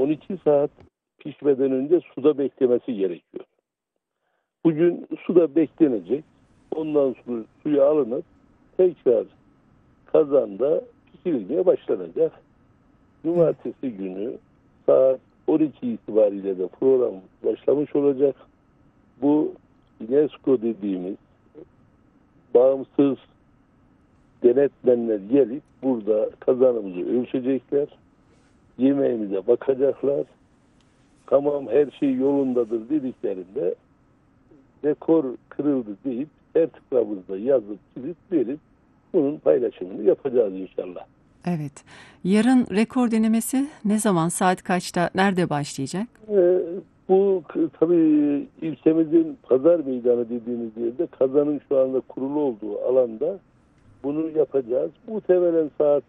12 saat pişmeden önce suda beklemesi gerekiyor. Bugün suda beklenecek. Ondan sonra suyu alınıp tekrar kazanda pişirilmeye başlanacak. Cumartesi günü saat 12 itibariyle de program başlamış olacak. Bu UNESCO dediğimiz bağımsız denetmenler gelip burada kazanımızı ölçecekler. Yemeğimize bakacaklar. Tamam, her şey yolundadır dediklerinde rekor kırıldı deyip sertifikamızda yazıp çizip verip bunun paylaşımını yapacağız inşallah. Evet. Yarın rekor denemesi ne zaman, saat kaçta, nerede başlayacak? Bu tabii ilçemizin pazar meydanı dediğimiz yerde kazanın şu anda kurulu olduğu alanda bunu yapacağız. Muhtemelen saat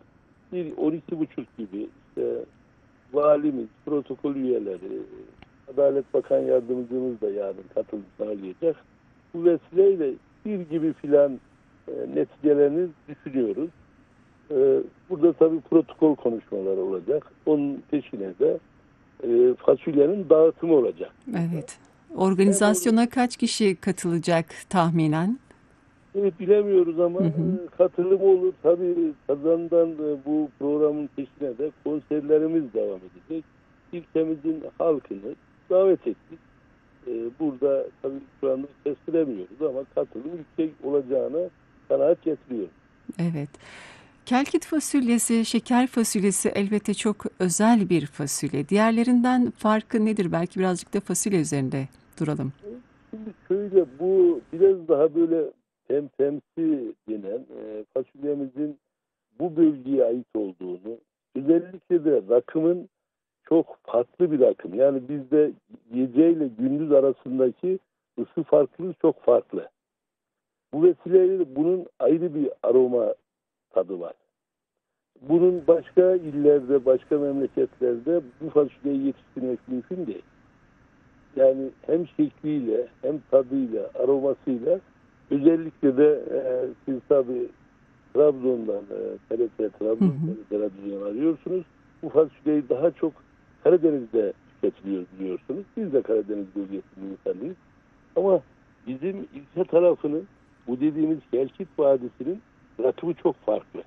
12.30 gibi işte valimiz, protokol üyeleri, Adalet Bakan Yardımcımız da yarın katılım sağlayacak. Bu vesileyle bir gibi filan neticelerini düşünüyoruz. Burada tabii protokol konuşmaları olacak. Onun peşine de fasulyenin dağıtımı olacak. Evet. Organizasyona kaç kişi katılacak tahminen? Evet, bilemiyoruz ama katılım olur. Tabii kazandan bu programın peşine de konserlerimiz devam edecek. İlçemizin halkını davet ettik. Burada tabii şu anda kestiremiyoruz ama katılım yüksek olacağına kanaat getiriyorum. Evet. Kelkit fasulyesi, şeker fasulyesi elbette çok özel bir fasulye. Diğerlerinden farkı nedir? Belki birazcık da fasulye üzerinde duralım. Şimdi şöyle, bu biraz daha böyle temsi denen fasulyemizin bu bölgeye ait olduğunu, özellikle de rakımın çok farklı bir rakım. Yani bizde gece ile gündüz arasındaki ısı farklılığı çok farklı. Bu vesileyle bunun ayrı bir aroma tadı var. Bunun başka illerde, başka memleketlerde bu fasulyeyi yetiştirmek mümkün değil. Yani hem şekliyle, hem tadıyla, aromasıyla, özellikle de siz tabii Trabzon'dan, Trabzon TRT arıyorsunuz. Bu fasulyeyi daha çok Karadeniz'de tüketiliyor biliyorsunuz. Biz de Karadeniz bölgesinin insanıyız. Ama bizim ilçe tarafının, bu dediğimiz Kelkit Vadisi'nin rakımı çok farklı.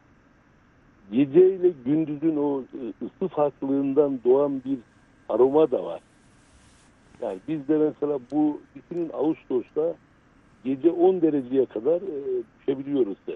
Gece ile gündüzün o ısı farklılığından doğan bir aroma da var. Yani bizde mesela bu düşünün, Ağustos'ta gece 10 dereceye kadar düşebiliyoruz da.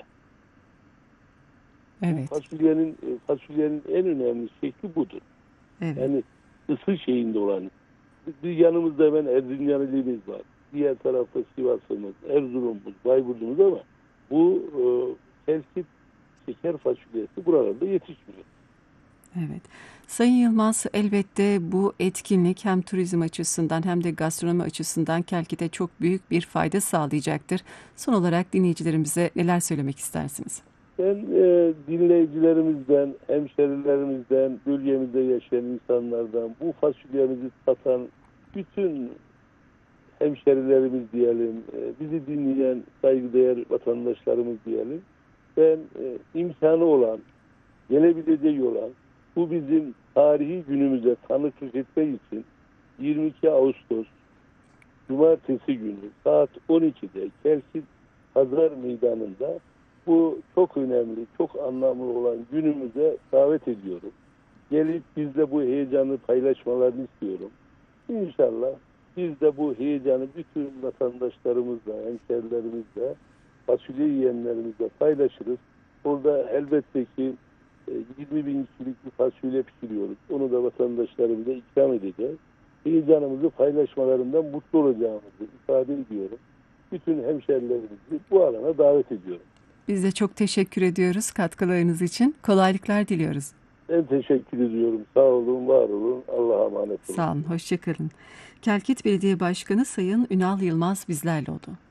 Evet. Bu fasulyenin en önemli şekli budur. Evet. Yani ısı şeyinde olan. Bir yanımızda hemen Erzincan ilimiz var. Diğer tarafta Sivas'ımız, Erzurum'umuz, Bayburt'umuz ama bu Kelkit şeker fasulyesi buralarda yetişmiyor. Evet. Sayın Yılmaz, elbette bu etkinlik hem turizm açısından hem de gastronomi açısından Kelkit'e çok büyük bir fayda sağlayacaktır. Son olarak dinleyicilerimize neler söylemek istersiniz? Ben dinleyicilerimizden, hemşerilerimizden, bölgemizde yaşayan insanlardan, bu fasulyemizi satan bütün hemşerilerimiz diyelim, bizi dinleyen saygıdeğer vatandaşlarımız diyelim, ben imkanı olan, gelebileceği olan, bu bizim tarihi günümüze tanıklık etmek için 22 Ağustos Cumartesi günü saat 12'de Kelkit Pazar Meydanı'nda bu çok önemli, çok anlamlı olan günümüze davet ediyorum. Gelip bizle bu heyecanı paylaşmalarını istiyorum. İnşallah biz de bu heyecanı bütün vatandaşlarımızla, hemşerilerimizle, fasulye yiyenlerimizle paylaşırız. Orada elbette ki 20 bin kişilik bir fasulye pişiriyoruz. Onu da vatandaşlarımıza ikram edeceğiz. Heyecanımızı paylaşmalarından mutlu olacağımızı ifade ediyorum. Bütün hemşerilerimizi bu alana davet ediyorum. Biz de çok teşekkür ediyoruz katkılarınız için. Kolaylıklar diliyoruz. Ben teşekkür ediyorum. Sağ olun, var olun. Allah'a emanet olun. Sağ olun, hoşça kalın. Kelkit Belediye Başkanı Sayın Ünal Yılmaz bizlerle oldu.